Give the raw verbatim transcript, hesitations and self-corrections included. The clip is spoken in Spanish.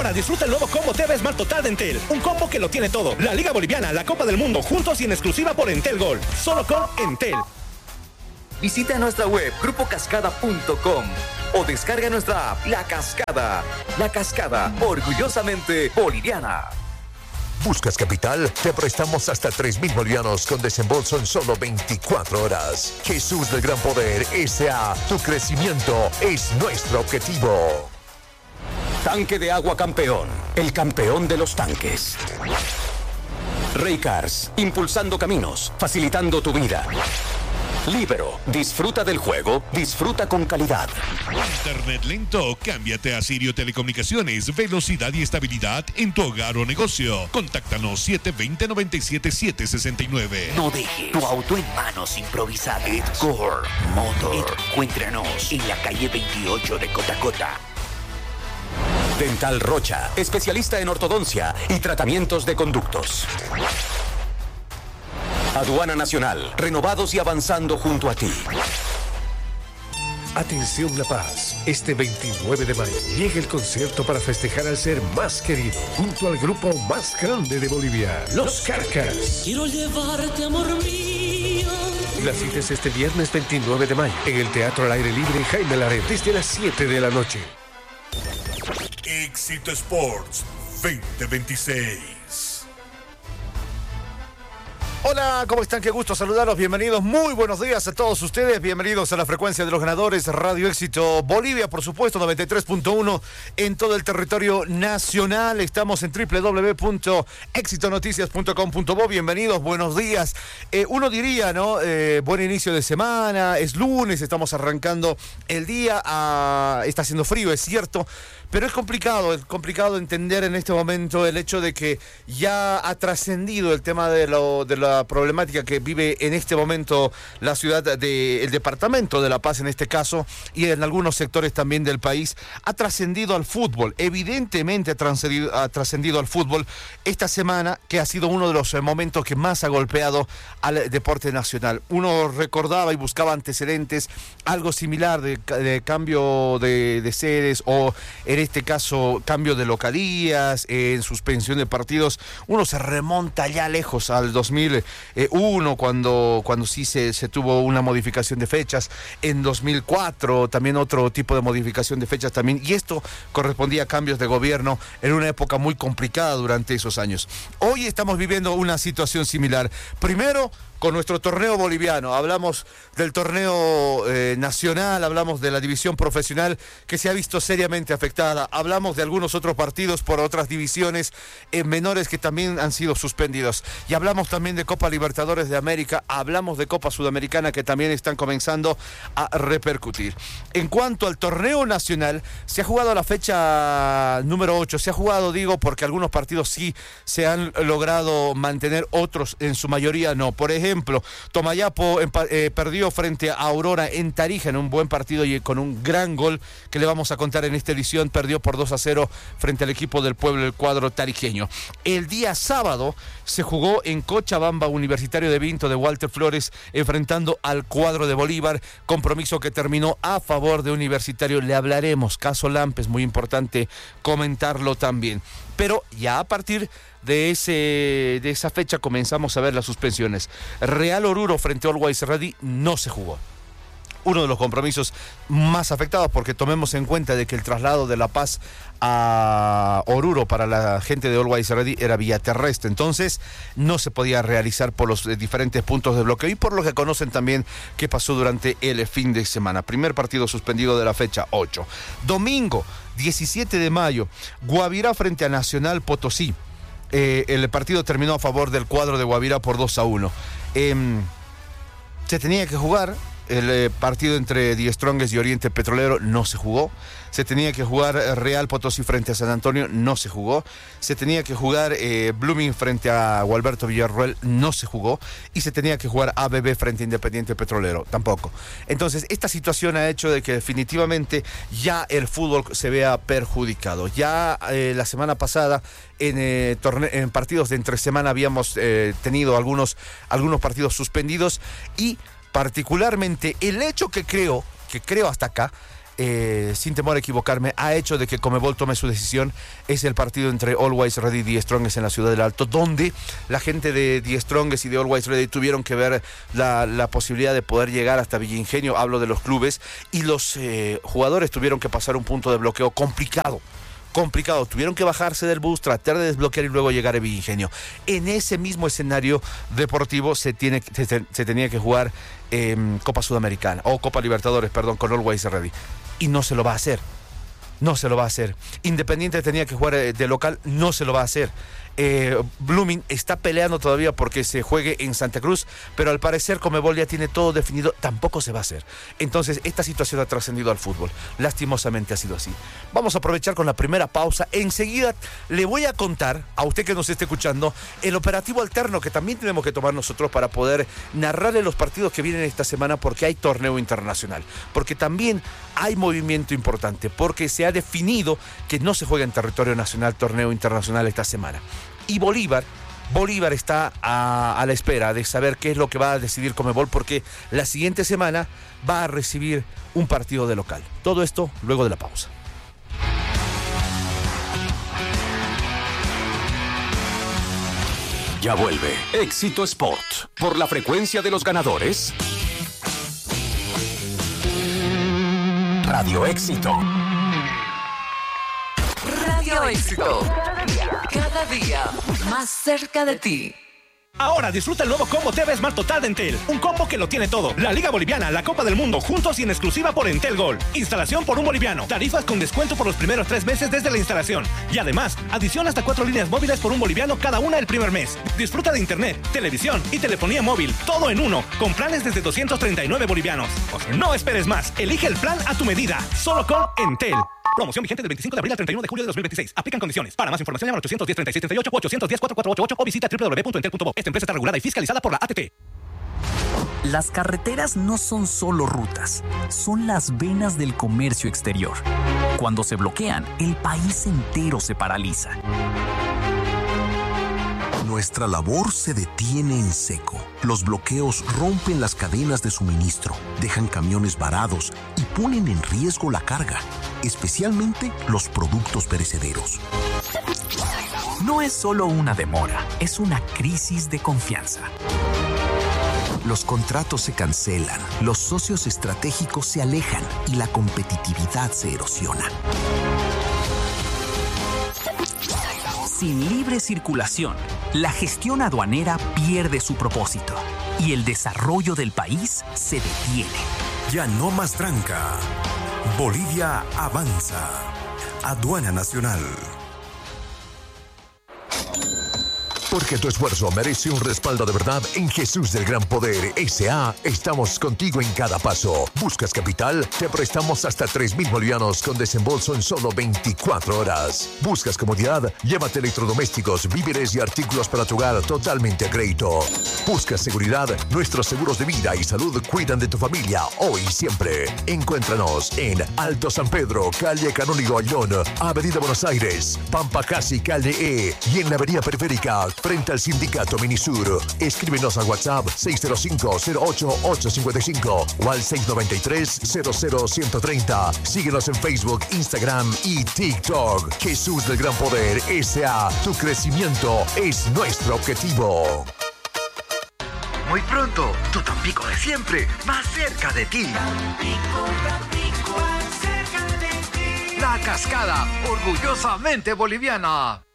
Ahora disfruta el nuevo combo T V Smart Total de Entel. Un combo que lo tiene todo. La Liga Boliviana, la Copa del Mundo, juntos y en exclusiva por Entel Gol. Solo con Entel. Visita nuestra web grupo cascada punto com o descarga nuestra app La Cascada. La Cascada, orgullosamente boliviana. ¿Buscas capital? Te prestamos hasta tres mil bolivianos con desembolso en solo veinticuatro horas. Jesús del Gran Poder S A. Tu crecimiento es nuestro objetivo. Tanque de agua campeón. El campeón de los tanques. Raycars. Impulsando caminos. Facilitando tu vida. Libero, disfruta del juego, disfruta con calidad. Internet lento, cámbiate a Sirio Telecomunicaciones, velocidad y estabilidad en tu hogar o negocio. Contáctanos siete dos cero, nueve siete siete seis nueve. No dejes tu auto en manos improvisadas. Edcore Motor. Encuéntranos en la calle veintiocho de Cotacota. Dental Rocha, especialista en ortodoncia y tratamientos de conductos. Aduana Nacional, renovados y avanzando junto a ti. Atención La Paz, este veintinueve de mayo llega el concierto para festejar al ser más querido, junto al grupo más grande de Bolivia, Los Carcas. Quiero llevarte, amor mío. La cita es este viernes veintinueve de mayo, en el Teatro al Aire Libre Jaime Laret, desde las siete de la noche. Éxito Sports veinte veintiséis. Hola, ¿cómo están? Qué gusto saludarlos, bienvenidos, muy buenos días a todos ustedes, bienvenidos a la frecuencia de los ganadores, Radio Éxito Bolivia, por supuesto, noventa y tres punto uno en todo el territorio nacional, estamos en doble u doble u doble u punto éxito noticias punto com punto bo, bienvenidos, buenos días. Eh, uno diría, ¿no? Eh, buen inicio de semana, es lunes, estamos arrancando el día, a... está haciendo frío, es cierto, pero es complicado, es complicado entender en este momento el hecho de que ya ha trascendido el tema de, lo, de la problemática que vive en este momento la ciudad, de, el departamento de La Paz en este caso, y en algunos sectores también del país, ha trascendido al fútbol, evidentemente ha trascendido, ha trascendido al fútbol esta semana, que ha sido uno de los momentos que más ha golpeado al deporte nacional. Uno recordaba y buscaba antecedentes, algo similar de, de cambio de, de sedes o en este caso cambio de localías, eh, en suspensión de partidos. Uno se remonta ya lejos al dos mil uno cuando, cuando sí se, se tuvo una modificación de fechas, en dos mil cuatro también otro tipo de modificación de fechas también, y esto correspondía a cambios de gobierno en una época muy complicada durante esos años. Hoy estamos viviendo una situación similar. Primero, con nuestro torneo boliviano, hablamos del torneo eh, nacional, hablamos de la división profesional que se ha visto seriamente afectada, hablamos de algunos otros partidos por otras divisiones eh, menores que también han sido suspendidos, y hablamos también de Copa Libertadores de América, hablamos de Copa Sudamericana que también están comenzando a repercutir. En cuanto al torneo nacional, se ha jugado la fecha número ocho, se ha jugado, digo, porque algunos partidos sí se han logrado mantener, otros en su mayoría no. Por ejemplo, Ejemplo, Tomayapo eh, perdió frente a Aurora en Tarija en un buen partido y con un gran gol que le vamos a contar en esta edición. Perdió por dos a cero frente al equipo del pueblo, el cuadro tarijeño. El día sábado se jugó en Cochabamba, Universitario de Vinto de Walter Flores enfrentando al cuadro de Bolívar, compromiso que terminó a favor de Universitario. Le hablaremos, caso Lampes, muy importante comentarlo también. Pero ya a partir de ese de esa fecha comenzamos a ver las suspensiones. Real Oruro frente a Always Ready no se jugó. Uno de los compromisos más afectados, porque tomemos en cuenta de que el traslado de La Paz a Oruro para la gente de Always Ready era vía terrestre, entonces no se podía realizar por los diferentes puntos de bloqueo y por lo que conocen también que pasó durante el fin de semana. Primer partido suspendido de la fecha ocho. Domingo diecisiete de mayo, Guavirá frente a Nacional Potosí. Eh, el partido terminó a favor del cuadro de Guavirá por dos a uno. Eh, se tenía que jugar. El eh, partido entre Die Strongest y Oriente Petrolero no se jugó. Se tenía que jugar Real Potosí frente a San Antonio, no se jugó. Se tenía que jugar eh, Blooming frente a Gualberto Villarroel, no se jugó. Y se tenía que jugar A B B frente a Independiente Petrolero, tampoco. Entonces, esta situación ha hecho de que definitivamente ya el fútbol se vea perjudicado. Ya eh, la semana pasada, en, eh, torne- en partidos de entre semana, habíamos eh, tenido algunos, algunos partidos suspendidos y particularmente el hecho que creo, que creo hasta acá, eh, sin temor a equivocarme, ha hecho de que Conmebol tome su decisión. Es el partido entre Always Ready y The Strongest en la Ciudad del Alto, donde la gente de The Strongest y de Always Ready tuvieron que ver la, la posibilidad de poder llegar hasta Villa Ingenio, hablo de los clubes, y los eh, jugadores tuvieron que pasar un punto de bloqueo complicado. complicado, tuvieron que bajarse del bus, tratar de desbloquear y luego llegar a Villa Ingenio. En ese mismo escenario deportivo se, tiene, se, se tenía que jugar eh, Copa Sudamericana, o Copa Libertadores, perdón, con Always Ready, y no se lo va a hacer, no se lo va a hacer. Independiente tenía que jugar de local, no se lo va a hacer. Eh, Blooming está peleando todavía porque se juegue en Santa Cruz, pero al parecer Conmebol ya tiene todo definido, tampoco se va a hacer. Entonces esta situación ha trascendido al fútbol, lastimosamente ha sido así. Vamos a aprovechar con la primera pausa. Enseguida le voy a contar a usted que nos esté escuchando el operativo alterno que también tenemos que tomar nosotros para poder narrarle los partidos que vienen esta semana, porque hay torneo internacional, porque también hay movimiento importante, porque se ha definido que no se juega en territorio nacional torneo internacional esta semana. Y Bolívar, Bolívar está a, a la espera de saber qué es lo que va a decidir Conmebol, porque la siguiente semana va a recibir un partido de local. Todo esto luego de la pausa. Ya vuelve Éxito Sport por la frecuencia de los ganadores. Radio Éxito. Radio Éxito. Cada día más cerca de ti. Ahora disfruta el nuevo combo T V Smart Total de Entel. Un combo que lo tiene todo. La Liga Boliviana, la Copa del Mundo, juntos y en exclusiva por Entel Gold. Instalación por un boliviano. Tarifas con descuento por los primeros tres meses desde la instalación. Y además, adición hasta cuatro líneas móviles por un boliviano cada una el primer mes. Disfruta de internet, televisión y telefonía móvil. Todo en uno. Con planes desde doscientos treinta y nueve bolivianos. O sea, no esperes más. Elige el plan a tu medida. Solo con Entel. Promoción vigente del veinticinco de abril al treinta y uno de julio de dos mil veintiséis. Aplican condiciones. Para más información llama al ochocientos diez, treinta y seis, treinta y ocho o ochocientos diez, cuarenta y cuatro ochenta y ocho o visita doble u doble u doble u punto entel punto bo. Esta empresa está regulada y fiscalizada por la A T T. Las carreteras no son solo rutas, son las venas del comercio exterior. Cuando se bloquean, el país entero se paraliza. Nuestra labor se detiene en seco. Los bloqueos rompen las cadenas de suministro, dejan camiones varados y ponen en riesgo la carga, especialmente los productos perecederos. No es solo una demora, es una crisis de confianza. Los contratos se cancelan, los socios estratégicos se alejan y la competitividad se erosiona. Sin libre circulación, la gestión aduanera pierde su propósito y el desarrollo del país se detiene. Ya no más tranca. Bolivia avanza. Aduana Nacional. Porque tu esfuerzo merece un respaldo de verdad, en Jesús del Gran Poder S A estamos contigo en cada paso. ¿Buscas capital? Te prestamos hasta tres mil bolivianos con desembolso en solo veinticuatro horas. ¿Buscas comodidad? Llévate electrodomésticos, víveres y artículos para tu hogar totalmente a crédito. ¿Buscas seguridad? Nuestros seguros de vida y salud cuidan de tu familia hoy y siempre. Encuéntranos en Alto San Pedro, calle Canónigo Ayllón, Avenida Buenos Aires, Pampa Casi, calle E, y en la avenida Periférica, frente al Sindicato Minisur. Escríbenos al WhatsApp seis cero cinco, cero ocho, ocho cinco cinco o al seis nueve tres, cero cero, uno tres cero. Síguenos en Facebook, Instagram y TikTok. Jesús del Gran Poder S A. Tu crecimiento es nuestro objetivo. Muy pronto, tu Tampico de siempre, más cerca de ti. Tampico, Tampico, más cerca de ti. La Cascada, orgullosamente boliviana.